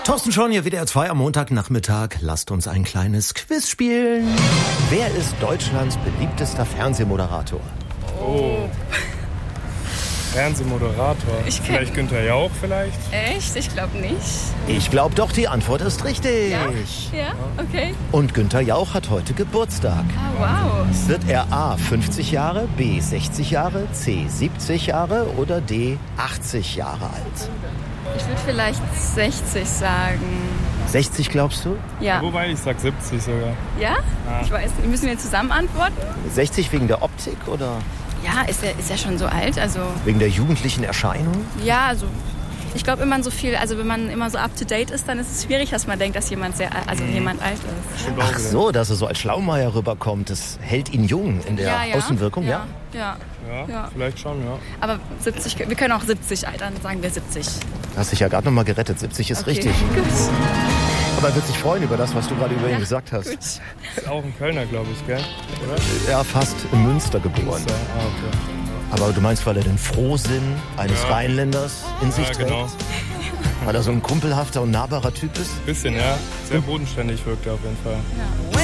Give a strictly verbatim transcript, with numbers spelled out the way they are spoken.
Thorsten Schorn hier, W D R zwei am Montagnachmittag. Lasst uns ein kleines Quiz spielen. Wer ist Deutschlands beliebtester Fernsehmoderator? Oh. Fernsehmoderator. Ich kenn- Vielleicht Günther Jauch vielleicht? Echt? Ich glaube nicht. Ich glaube doch, die Antwort ist richtig. Ja? Ja? Okay. Und Günther Jauch hat heute Geburtstag. Ah, wow. Wird er A fünfzig Jahre, B sechzig Jahre, C siebzig Jahre oder D achtzig Jahre alt? Ich würde vielleicht sechzig sagen. sechzig glaubst du? Ja. Wobei, ich sag siebzig sogar. Ja? Ah. Ich weiß nicht. Müssen wir zusammen antworten? sechzig wegen der Optik oder Ja, ist er, ist er schon so alt? Also, wegen der jugendlichen Erscheinung? ja, also... Ich glaube, wenn man so viel, also wenn man immer so up to date ist, dann ist es schwierig, dass man denkt, dass jemand sehr, also jemand alt ist. Stimmt auch Ach wieder. so, dass er so als Schlaumeier rüberkommt. Das hält ihn jung in der ja, ja. Außenwirkung, ja? Ja. ja. Ja, Ja. vielleicht schon, ja. Aber siebzig, wir können auch siebzig, dann sagen wir siebzig. Hast dich ja gerade noch mal gerettet. siebzig ist Okay. richtig. Gut. Aber er wird sich freuen über das, was du gerade über Ja, ihn gesagt hast. Gut. Ist auch ein Kölner, glaube ich, gell? Oder? Er fast in Münster geboren. So, ah, okay. Aber du meinst, weil er den Frohsinn eines Ja. Rheinländers in sich Ja, trägt? genau. Weil er so ein kumpelhafter und nahbarer Typ ist? Bisschen, ja. Sehr bodenständig wirkt er auf jeden Fall. Ja.